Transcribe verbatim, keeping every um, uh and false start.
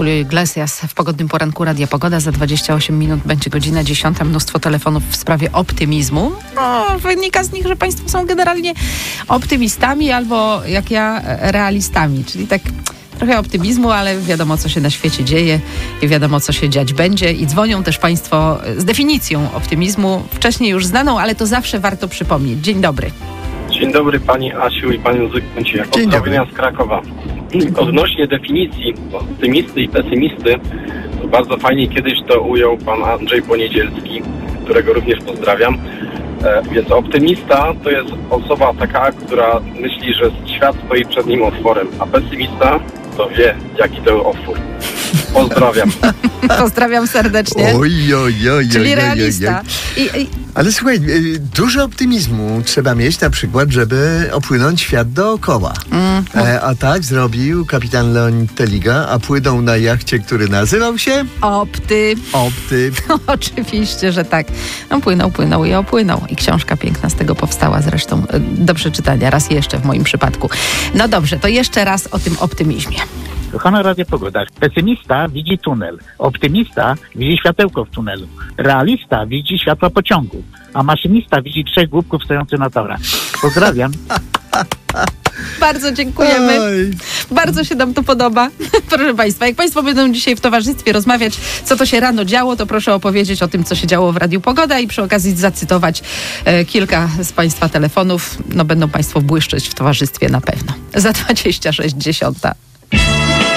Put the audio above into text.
Julio Iglesias w pogodnym poranku Radia Pogoda. Za dwadzieścia osiem minut będzie godzina dziesiąta. Mnóstwo telefonów w sprawie optymizmu. No, wynika z nich, że państwo są generalnie optymistami albo, jak ja, realistami. Czyli tak trochę optymizmu, ale wiadomo, co się na świecie dzieje i wiadomo, co się dziać będzie. I dzwonią też państwo z definicją optymizmu, wcześniej już znaną, ale to zawsze warto przypomnieć. Dzień dobry. Dzień dobry Pani Asiu i Panu Zygmuncie. Pozdrowienia z Krakowa. Odnośnie definicji optymisty i pesymisty, to bardzo fajnie kiedyś to ujął Pan Andrzej Poniedzielski, którego również pozdrawiam. E, więc optymista to jest osoba taka, która myśli, że świat stoi przed nim otworem, a pesymista to wie, jaki to otwór. Pozdrawiam. Pozdrawiam serdecznie. Oj, oj, oj, Czyli oj, realista. Oj, oj. I, i... Ale słuchaj, dużo optymizmu trzeba mieć na przykład, żeby opłynąć świat dookoła. Mm. E, a tak zrobił kapitan Leonid Teliga, a płynął na jachcie, który nazywał się? Opty. Opty. No, oczywiście, że tak. No, płynął, płynął i opłynął. I książka piękna z tego powstała zresztą. Do przeczytania raz jeszcze w moim przypadku. No dobrze, to jeszcze raz o tym optymizmie. Kochana Radia Pogoda, pesymista widzi tunel, optymista widzi światełko w tunelu, realista widzi światła pociągu, a maszynista widzi trzech głupków stojących na torach. Pozdrawiam. Bardzo dziękujemy. Oj. Bardzo się nam to podoba. Proszę Państwa, jak Państwo będą dzisiaj w towarzystwie rozmawiać, co to się rano działo, to proszę opowiedzieć o tym, co się działo w Radiu Pogoda i przy okazji zacytować e, kilka z Państwa telefonów. No będą Państwo błyszczeć w towarzystwie na pewno. Za dwadzieścia sześć dziesiąta.